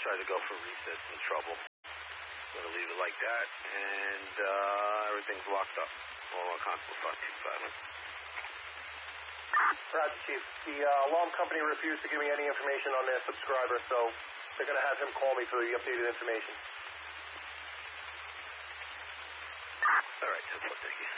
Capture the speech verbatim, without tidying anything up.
tried to go for reset, in trouble. I'm going to leave it like that, and uh, everything's locked up. All our constable five two five. Roger, Chief. The uh, alarm company refused to give me any information on their subscriber, so they're going to have him call me for the updated information. All right, ten four, thank you.